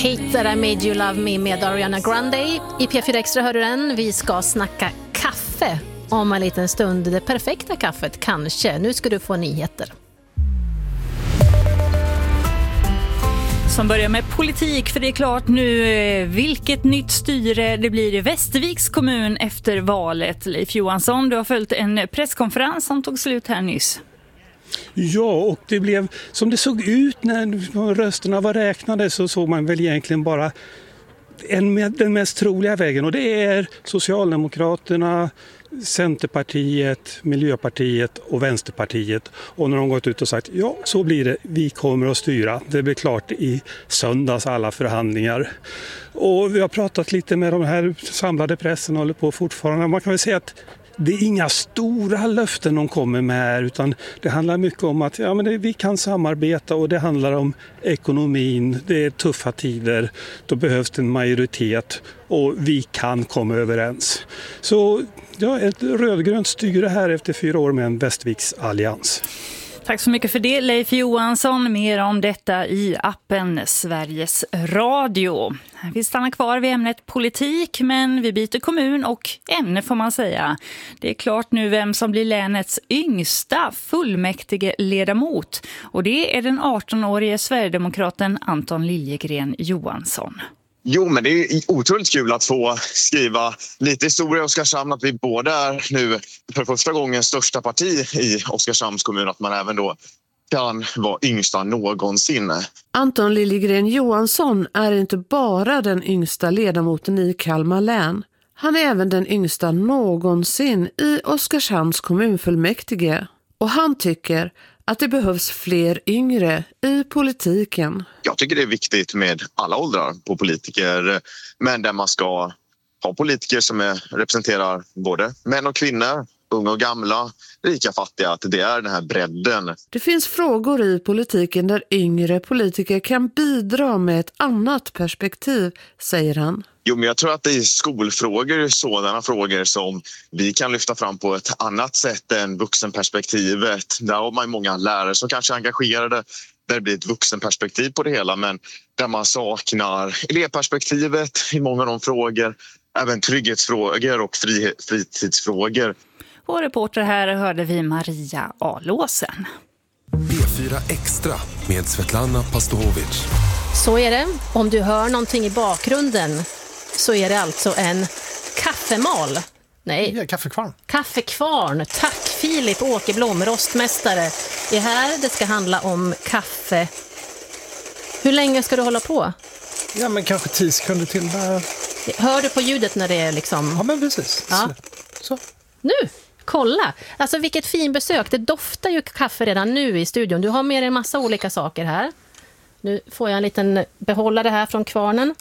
Hate That I Made You Love Me med Ariana Grande. I P4 Extra hör du den. Vi ska snacka kaffe om en liten stund. Det perfekta kaffet kanske. Nu ska du få nyheter. Som börjar med politik, för det är klart nu vilket nytt styre det blir i Västerviks kommun efter valet. Leif Johansson, du har följt en presskonferens som tog slut här nyss. Ja, och det blev som det såg ut när rösterna var räknade, så såg man väl egentligen bara den mest troliga vägen. Och det är Socialdemokraterna, Centerpartiet, Miljöpartiet och Vänsterpartiet. Och när de gått ut och sagt ja, så blir det, vi kommer att styra. Det blir klart i söndags alla förhandlingar. Och vi har pratat lite med de här samlade pressen och håller på fortfarande. Man kan väl säga att det är inga stora löften de kommer med här, utan det handlar mycket om att vi kan samarbeta, och det handlar om ekonomin. Det är tuffa tider, då behövs det en majoritet och vi kan komma överens. Så ja, ett rödgrönt styre här efter 4 år med en Västerviks allians. Tack så mycket för det, Leif Johansson. Mer om detta i appen Sveriges Radio. Vi stannar kvar vid ämnet politik, men vi byter kommun och ämne får man säga. Det är klart nu vem som blir länets yngsta fullmäktige ledamot. Och det är den 18-årige Sverigedemokraten Anton Liljegren Johansson. Jo, men det är otroligt kul att få skriva lite historia i Oskarshamn, att vi både är nu för första gången största parti i Oskarshamns kommun, att man även då kan vara yngsta någonsin. Anton Liljegren Johansson är inte bara den yngsta ledamoten i Kalmar län. Han är även den yngsta någonsin i Oskarshamns kommunfullmäktige. Och han tycker att det behövs fler yngre i politiken. Jag tycker det är viktigt med alla åldrar på politiker, men där man ska ha politiker som representerar både män och kvinnor, unga och gamla, rika, fattiga, att det är den här bredden. Det finns frågor i politiken där yngre politiker kan bidra med ett annat perspektiv, säger han. Jo, men jag tror att det är skolfrågor, sådana frågor som vi kan lyfta fram på ett annat sätt än vuxenperspektivet. Där har man många lärare som kanske är engagerade, där det blir ett vuxenperspektiv på det hela, men där man saknar elevperspektivet i många av de frågor, även trygghetsfrågor och fritidsfrågor. Och reporter här hörde vi Maria Alåsen. P4 Extra med Svetlana Pastovic. Så är det. Om du hör någonting i bakgrunden så är det alltså en kaffemal. Nej. Ja, kaffekvarn. Kaffekvarn. Tack Filip Åkerblom, rostmästare. Det här, det ska handla om kaffe. Hur länge ska du hålla på? Ja, men kanske 10 sekunder till. Hör du på ljudet när det är liksom... Ja, men precis. Ja. Så. Nu, kolla. Alltså vilket fin besök. Det doftar ju kaffe redan nu i studion. Du har med dig en massa olika saker här. Nu får jag en liten behållare här från kvarnen.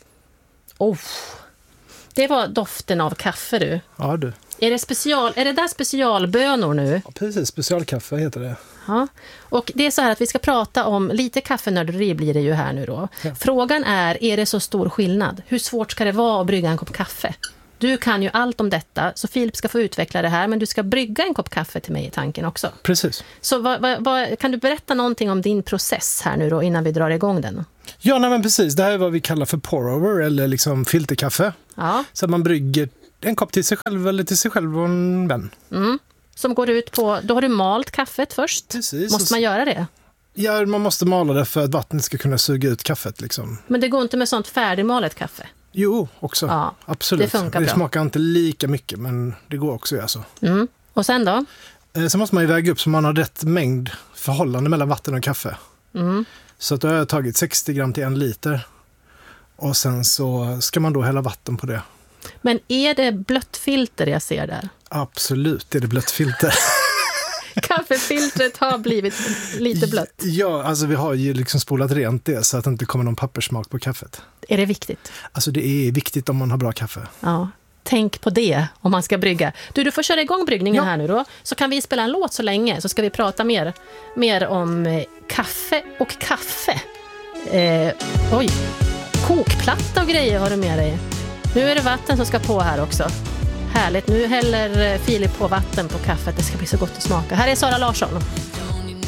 Det var doften av kaffe du. Ja du. Är det där specialbönor nu? Ja, precis, specialkaffe heter det. Ja. Och det är så här att vi ska prata om lite kaffenörderi blir det ju här nu då. Ja. Frågan är det så stor skillnad? Hur svårt ska det vara att brygga en kopp kaffe? Du kan ju allt om detta, så Filip ska få utveckla det här, men du ska brygga en kopp kaffe till mig i tanken också. Precis. Så kan du berätta någonting om din process här nu då innan vi drar igång den? Ja, nej, men precis. Det här är vad vi kallar för pour-over eller liksom filterkaffe. Ja. Så att man brygger en kopp till sig själv eller till sig själv och en vän. Mm. Som går ut på, då har du malt kaffet först. Precis. Måste man göra det? Ja, man måste mala det för att vattnet ska kunna suga ut kaffet liksom. Men det går inte med sånt färdigmalet kaffe? Jo, också. Ja, absolut. Det smakar inte lika mycket, men det går också att göra så. Mm. Och sen då? Så måste man ju väga upp så man har rätt mängd förhållande mellan vatten och kaffe. Mm. Så att då har jag tagit 60 gram till 1 liter. Och sen så ska man då hälla vatten på det. Men är det blött filter jag ser där? Absolut, det är det blött filter. Kaffefiltret har blivit lite blött. Ja, alltså vi har ju liksom spolat rent det så att det inte kommer någon papperssmak på kaffet. Är det viktigt? Alltså det är viktigt om man har bra kaffe. Ja, tänk på det om man ska brygga. Du får köra igång bryggningen här nu då. Så kan vi spela en låt så länge, så ska vi prata mer om kaffe och kaffe. Kokplatta och grejer har du med dig. Nu är det vatten som ska på här också. Härligt, nu häller Filip på vatten på kaffet. Det ska bli så gott att smaka. Här är Sara Larsson.